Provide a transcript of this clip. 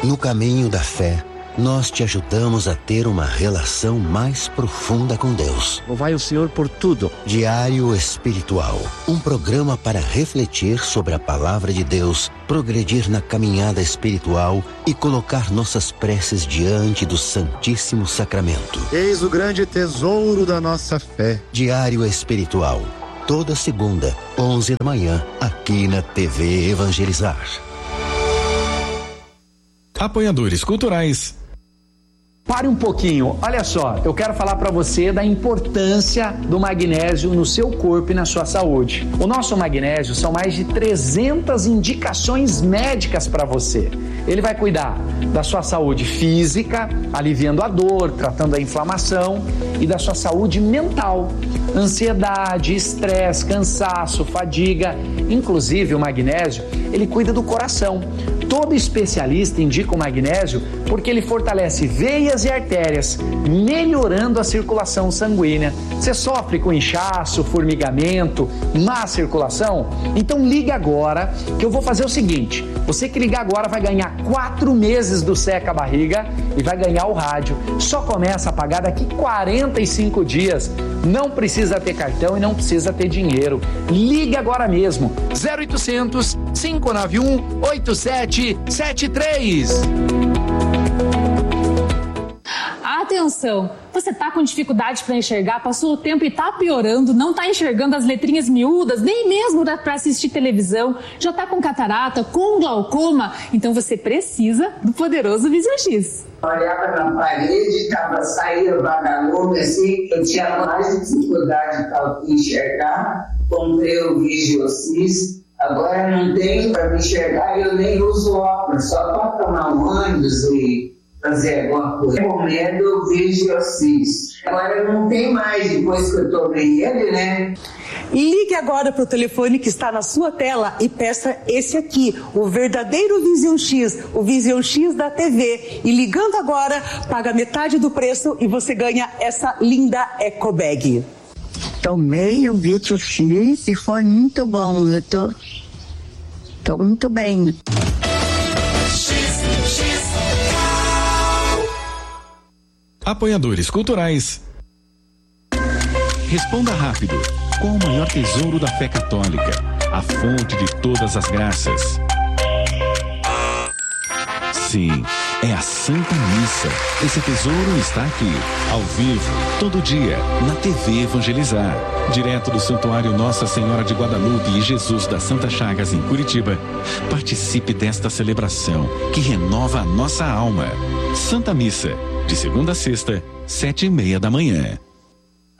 No caminho da fé, nós te ajudamos a ter uma relação mais profunda com Deus. Louvai o Senhor por tudo. Diário Espiritual, um programa para refletir sobre a palavra de Deus, progredir na caminhada espiritual e colocar nossas preces diante do Santíssimo Sacramento. Eis o grande tesouro da nossa fé. Diário Espiritual, toda segunda, 11 da manhã, aqui na TV Evangelizar. Apoiadores culturais. Pare um pouquinho, olha só, eu quero falar para você da importância do magnésio no seu corpo e na sua saúde. O nosso magnésio são mais de 300 indicações médicas para você. Ele vai cuidar da sua saúde física, aliviando a dor, tratando a inflamação, e da sua saúde mental, ansiedade, estresse, cansaço, fadiga. Inclusive o magnésio, ele cuida do coração. Todo especialista indica o magnésio porque ele fortalece veias e artérias, melhorando a circulação sanguínea. Você sofre com inchaço, formigamento, má circulação? Então liga agora que eu vou fazer o seguinte: você que ligar agora vai ganhar 4 meses do Seca Barriga e vai ganhar o rádio. Só começa a pagar daqui 45 dias. Não precisa ter cartão e não precisa ter dinheiro. Ligue agora mesmo. 0800 591 8773. Atenção, você está com dificuldade para enxergar, passou o tempo e está piorando, não está enxergando as letrinhas miúdas, nem mesmo para assistir televisão, já está com catarata, com glaucoma, então você precisa do poderoso Vision X. Olhava na parede, saía vagalume, assim, eu tinha mais dificuldade para enxergar, comprei o Vision X. Agora não tenho para me enxergar e eu nem uso óculos, só para tomar um ônibus e fazer alguma coisa. Recomendo o Vision X. Agora não tem mais, depois que eu tomei ele, né? Ligue agora para o telefone que está na sua tela e peça esse aqui, o verdadeiro Vision X, o Vision X da TV. E ligando agora, paga metade do preço e você ganha essa linda Eco Bag. Tomei o Vision X e foi muito bom. Eu tô muito bem. Apoiadores culturais. Responda rápido. Qual o maior tesouro da fé católica? A fonte de todas as graças. Sim, é a Santa Missa. Esse tesouro está aqui, ao vivo, todo dia, na TV Evangelizar. Direto do Santuário Nossa Senhora de Guadalupe e Jesus das Santas Chagas, em Curitiba. Participe desta celebração que renova a nossa alma. Santa Missa, de segunda a sexta, 7:30 da manhã.